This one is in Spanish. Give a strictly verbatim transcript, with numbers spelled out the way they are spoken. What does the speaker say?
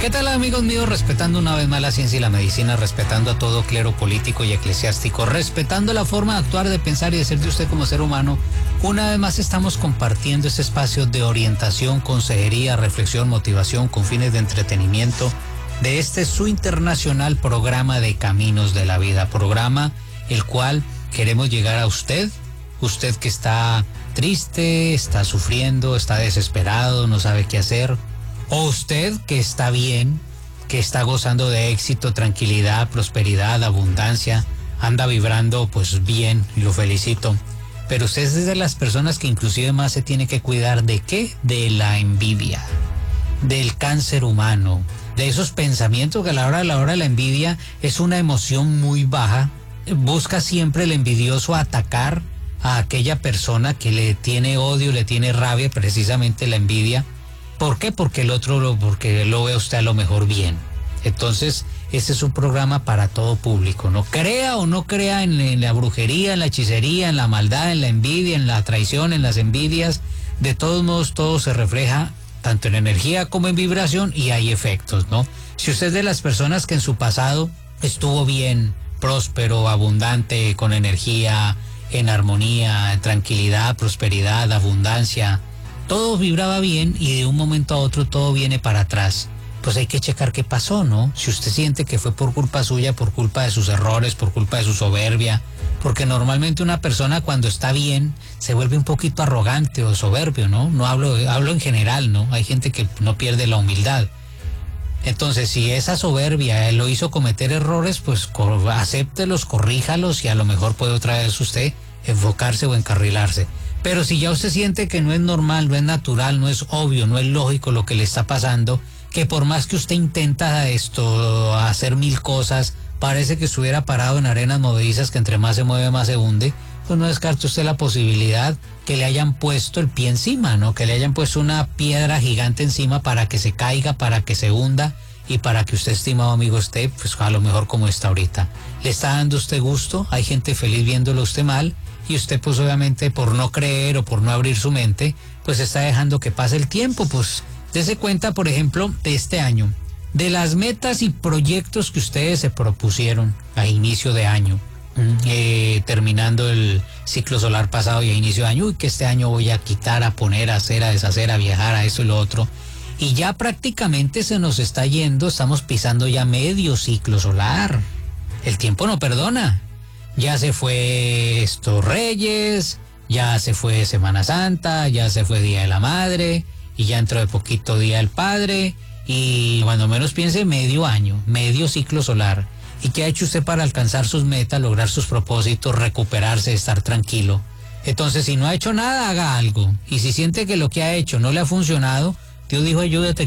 ¿Qué tal, amigos míos? Respetando una vez más la ciencia y la medicina, respetando a todo clero político y eclesiástico, respetando la forma de actuar, de pensar y de ser de usted como ser humano, una vez más estamos compartiendo este espacio de orientación, consejería, reflexión, motivación con fines de entretenimiento de este su internacional programa de Caminos de la Vida, programa el cual queremos llegar a usted, usted que está triste, está sufriendo, está desesperado, no sabe qué hacer, o usted que está bien, que está gozando de éxito, tranquilidad, prosperidad, abundancia, anda vibrando pues bien, y lo felicito. Pero usted es de las personas que inclusive más se tiene que cuidar de ¿qué? De la envidia, del cáncer humano, de esos pensamientos que a la hora de la hora de la envidia es una emoción muy baja. Busca siempre el envidioso atacar a aquella persona que le tiene odio, le tiene rabia, precisamente la envidia. ¿Por qué? Porque el otro lo, porque lo ve a usted a lo mejor bien. Entonces, este es un programa para todo público, ¿no? Crea o no crea en, en la brujería, en la hechicería, en la maldad, en la envidia, en la traición, en las envidias. De todos modos, todo se refleja tanto en energía como en vibración y hay efectos, ¿no? Si usted es de las personas que en su pasado estuvo bien, próspero, abundante, con energía, en armonía, en tranquilidad, prosperidad, abundancia, todo vibraba bien y de un momento a otro todo viene para atrás, pues hay que checar qué pasó, ¿no? Si usted siente que fue por culpa suya, por culpa de sus errores, por culpa de su soberbia, porque normalmente una persona cuando está bien se vuelve un poquito arrogante o soberbio, ¿no? No hablo, hablo en general, ¿no? Hay gente que no pierde la humildad. Entonces, si esa soberbia lo hizo cometer errores, pues acéptelos, corríjalos y a lo mejor puede otra vez usted enfocarse o encarrilarse. Pero si ya usted siente que no es normal, no es natural, no es obvio, no es lógico lo que le está pasando, que por más que usted intenta esto, hacer mil cosas, parece que estuviera parado en arenas movedizas que entre más se mueve más se hunde, pues no descarte usted la posibilidad que le hayan puesto el pie encima, ¿no? Que le hayan puesto una piedra gigante encima para que se caiga, para que se hunda y para que usted, estimado amigo, esté, pues a lo mejor como está ahorita. ¿Le está dando usted gusto? Hay gente feliz viéndolo a usted mal y usted pues obviamente por no creer o por no abrir su mente, pues está dejando que pase el tiempo. Pues dése cuenta, por ejemplo, de este año, de las metas y proyectos que ustedes se propusieron a inicio de año. Eh, terminando el ciclo solar pasado y a inicio de año, uy, que este año voy a quitar, a poner, a hacer, a deshacer, a viajar, a esto y lo otro, y ya prácticamente se nos está yendo, estamos pisando ya medio ciclo solar. El tiempo no perdona. Ya se fue estos Reyes, ya se fue Semana Santa, ya se fue Día de la Madre, y ya dentro de poquito Día del Padre, y cuando menos piense medio año, medio ciclo solar. ¿Y qué ha hecho usted para alcanzar sus metas, lograr sus propósitos, recuperarse, estar tranquilo? Entonces, si no ha hecho nada, haga algo. Y si siente que lo que ha hecho no le ha funcionado, Dios dijo, ayúdate.